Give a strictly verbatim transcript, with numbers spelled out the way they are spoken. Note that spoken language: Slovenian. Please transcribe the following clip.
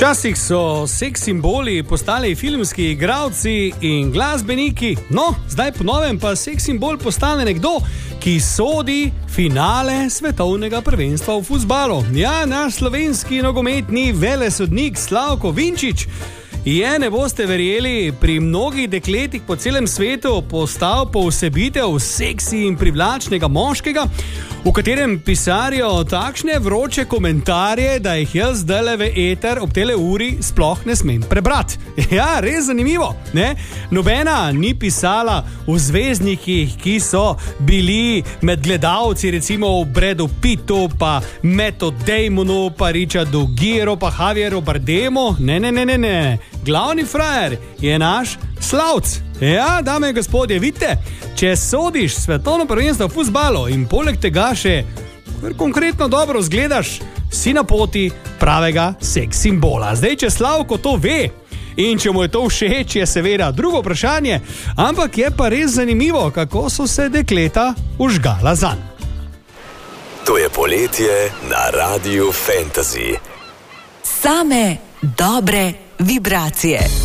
Včasih so seks simboli postali filmski igralci in glasbeniki, no, zdaj po novem pa seks simbol postane nekdo, ki sodi finale svetovnega prvenstva v fuzbalu. Ja, naš slovenski nogometni velesodnik Slavko Vinčić je, ne boste verjeli, pri mnogih dekletih po celem svetu postal poosebitev seksi in privlačnega moškega, v katerem pisarijo takšne vroče komentarje, da jih jaz zdajle v eter ob tele uri sploh ne smem prebrati. Ja, res zanimivo, ne? Nobena ni pisala v zvezdnikih, ki so bili med gledalci, recimo v Bradu Pittu, pa Mattu Damonu, pa Richardu Gere, pa Javieru Bardemu. Ne, ne, ne, ne, ne. Glavni frajer je naš Slavc. Ja, dame in gospodje, vidite, če sodiš svetovno prvenstvo v fuzbalu in poleg tega še konkretno dobro zgledaš, si na poti pravega seks simbola. Zdaj, če Slavko to ve in če mu je to všeč, je seveda drugo vprašanje, ampak je pa res zanimivo, kako so se dekleta užgala zanj. To je poletje na Radiu Fantasy. Same dobre vibracije.